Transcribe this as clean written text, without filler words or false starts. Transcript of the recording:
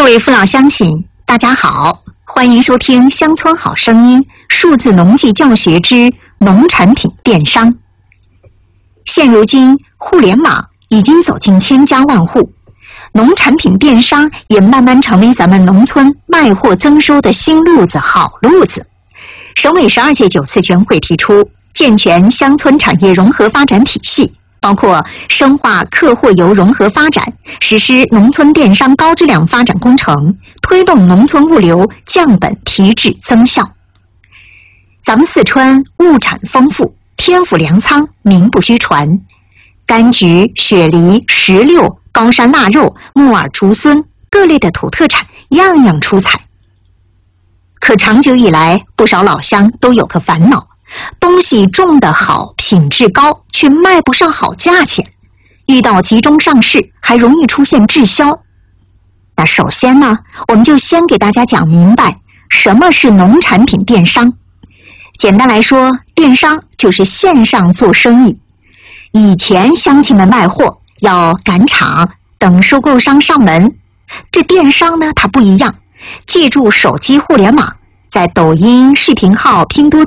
位父老乡亲，大家好，欢迎收听《乡村好声音》数字农技教学之农产品电商。现如今，互联网已经走进千家万户，农产品电商也慢慢成为咱们农村卖货增收的新路子、好路子。省委12届9次全会提出，健全乡村产业融合发展体系，包括深化客货游融合发展，实施农村电商高质量发展工程，推动农村物流降本提质增效。咱们四川物产丰富，天府粮仓名不虚传，柑橘、雪梨、石榴、高山腊肉、木耳、竹荪各类的土特产样样出彩。可长久以来，不少老乡都有个烦恼，东西种得好，品质高，却卖不上好价钱，遇到集中上市还容易出现滞销。那首先呢，我们就先给大家讲明白什么是农产品电商。简单来说，电商就是线上做生意。以前乡亲们卖货要赶场，等收购商上门，这电商呢它不一样，借助手机互联网，在抖音、视频号、拼多